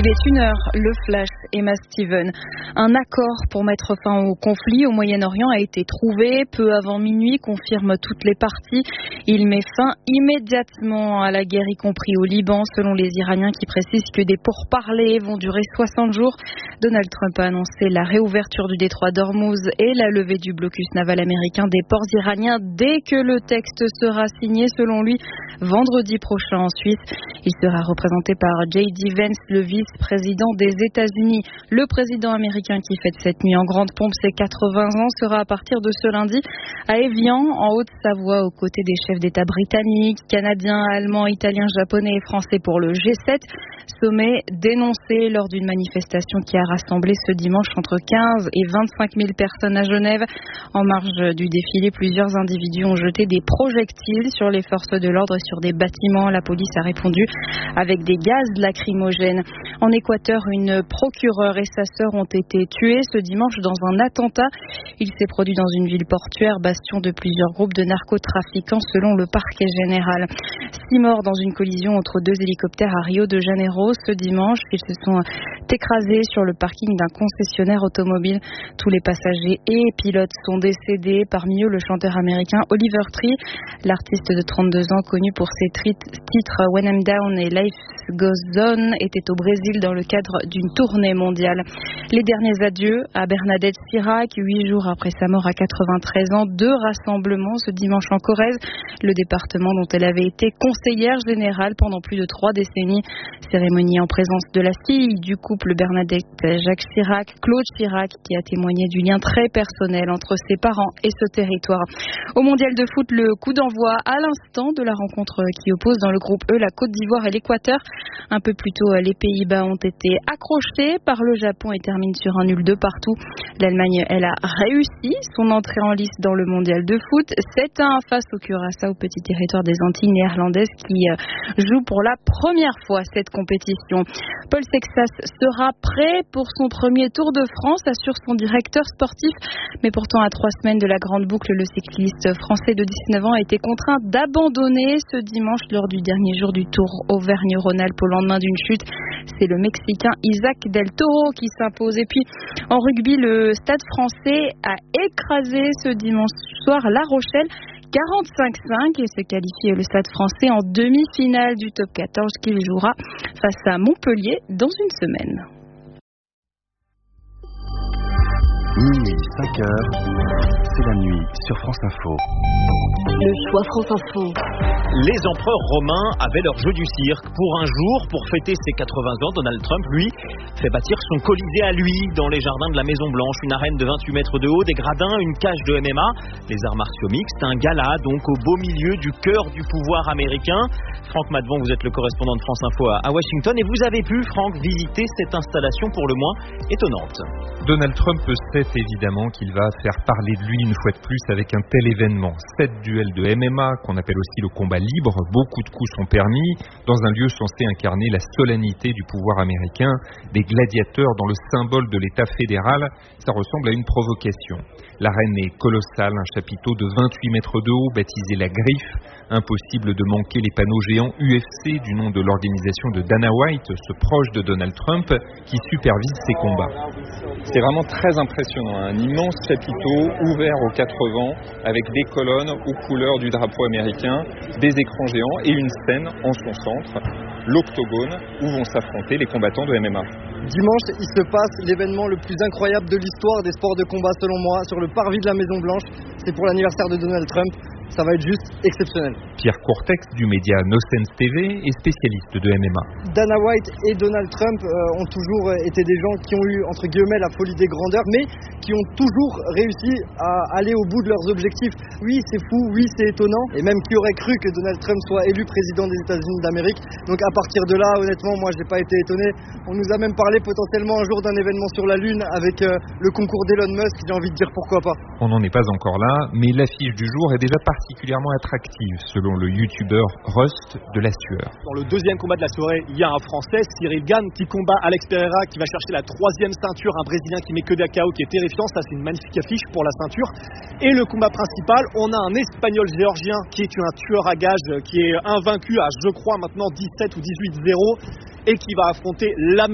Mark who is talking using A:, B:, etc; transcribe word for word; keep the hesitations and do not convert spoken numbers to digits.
A: Il est une heure, le flash, Emma Steven. Un accord pour mettre fin au conflit au Moyen-Orient a été trouvé peu avant minuit, confirment toutes les parties. Il met fin immédiatement à la guerre, y compris au Liban, selon les Iraniens qui précisent que des pourparlers vont durer soixante jours. Donald Trump a annoncé la réouverture du détroit d'Ormuz et la levée du blocus naval américain des ports iraniens dès que le texte sera signé, selon lui, vendredi prochain en Suisse. Il sera représenté par J D Vance, le vice-président des États-Unis. Le président américain qui fête cette nuit en grande pompe ses quatre-vingts ans sera à partir de ce lundi à Évian, en Haute-Savoie, aux côtés des chefs d'État britanniques, canadiens, allemands, italiens, japonais et français pour le G sept. Sommet dénoncé lors d'une manifestation qui a rassemblé ce dimanche entre quinze et vingt-cinq mille personnes à Genève. En marge du défilé, plusieurs individus ont jeté des projectiles sur les forces de l'ordre et sur des bâtiments. La police a répondu avec des gaz lacrymogènes. En Équateur, une procureure et sa sœur ont été tuées ce dimanche dans un attentat. Il s'est produit dans une ville portuaire, bastion de plusieurs groupes de narcotrafiquants selon le parquet général. Six morts dans une collision entre deux hélicoptères à Rio de Janeiro ce dimanche. Ils se sont écrasés sur le parking d'un concessionnaire automobile. Tous les passagers et pilotes sont décédés. Parmi eux, le chanteur américain Oliver Tree. L'artiste de trente-deux ans, connu pour ses titres When I'm Down et Life Goes On, était au Brésil dans le cadre d'une tournée mondiale. Les derniers adieux à Bernadette Chirac, huit jours après sa mort à quatre-vingt-treize ans. Deux rassemblements ce dimanche en Corrèze, le département dont elle avait été conseillère générale pendant plus de trois décennies. Cérémonie en présence de la fille du couple Bernadette Jacques Chirac, Claude Chirac, qui a témoigné du lien très personnel entre ses parents et ce territoire. Au mondial de foot, le coup d'envoi à l'instant de la rencontre qui oppose dans le groupe E la Côte d'Ivoire et l'Équateur. Un peu plus tôt, les Pays-Bas ont été accrochés par le Japon et terminent sur un nul de partout. L'Allemagne, elle a réussi son entrée en lice dans le mondial de foot. sept à un face au Curaçao, au petit territoire des Antilles néerlandaises, qui joue pour la première fois cette compétition. Paul Sexas sera prêt pour son premier Tour de France, assure son directeur sportif. Mais pourtant, à trois semaines de la grande boucle, le cycliste français de dix-neuf ans a été contraint d'abandonner ce dimanche lors du dernier jour du Tour Auvergne-Rhône-Alpes au lendemain d'une chute. C'est le Mexicain Isaac Del Toro qui s'impose. Et puis, en rugby, le Stade français a écrasé ce dimanche soir La Rochelle quarante-cinq cinq et se qualifie le Stade français en demi-finale du top quatorze qu'il jouera face à Montpellier dans une semaine.
B: Minuit, cinq heures, c'est la nuit sur France Info.
C: Le choix France Info.
D: Les empereurs romains avaient leur jeu du cirque. Pour un jour, pour fêter ses quatre-vingts ans, Donald Trump, lui, fait bâtir son colisée à lui dans les jardins de la Maison Blanche. Une arène de vingt-huit mètres de haut, des gradins, une cage de M M A, les arts martiaux mixtes, un gala donc au beau milieu du cœur du pouvoir américain. Franck Madvan, vous êtes le correspondant de France Info à Washington et vous avez pu, Franck, visiter cette installation pour le moins étonnante.
E: Donald Trump sait évidemment qu'il va faire parler de lui une fois de plus avec un tel événement. Sept duels de M M A, qu'on appelle aussi le combat libre, beaucoup de coups sont permis, dans un lieu censé incarner la solennité du pouvoir américain, des gladiateurs dans le symbole de l'État fédéral. Ça ressemble à une provocation. L'arène est colossale, un chapiteau de vingt-huit mètres de haut, baptisé la Griffe. Impossible de manquer les panneaux géants U F C du nom de l'organisation de Dana White, ce proche de Donald Trump, qui supervise ses combats. C'est vraiment très impressionnant, un immense chapiteau ouvert aux quatre vents, avec des colonnes aux couleurs du drapeau américain, des écrans géants et une scène en son centre, l'octogone, où vont s'affronter les combattants de M M A.
F: Dimanche, il se passe l'événement le plus incroyable de l'histoire des sports de combat selon moi, sur le parvis de la Maison Blanche. C'est pour l'anniversaire de Donald Trump. Ça va être juste exceptionnel.
E: Pierre Courtex du média No Sense T V est spécialiste de M M A.
F: Dana White et Donald Trump euh, ont toujours été des gens qui ont eu, entre guillemets, la folie des grandeurs, mais qui ont toujours réussi à aller au bout de leurs objectifs. Oui, c'est fou, oui, c'est étonnant, et même qui aurait cru que Donald Trump soit élu président des États-Unis d'Amérique. Donc à partir de là, honnêtement, moi, j'ai pas été étonné. On nous a même parlé potentiellement un jour d'un événement sur la Lune avec euh, le concours d'Elon Musk. J'ai envie de dire pourquoi pas.
E: On n'en est pas encore là, mais l'affiche du jour est déjà particulièrement attractive, selon le youtubeur Rust de la Sueur.
G: Dans le deuxième combat de la soirée, il y a un Français, Cyril Gann, qui combat Alex Pereira, qui va chercher la troisième ceinture, un Brésilien qui met que des K O, qui est terrifiant. Ça, c'est une magnifique affiche pour la ceinture. Et le combat principal, on a un Espagnol géorgien qui est un tueur à gages, qui est invaincu à, je crois, maintenant dix-sept ou dix-huit zéro, et qui va affronter la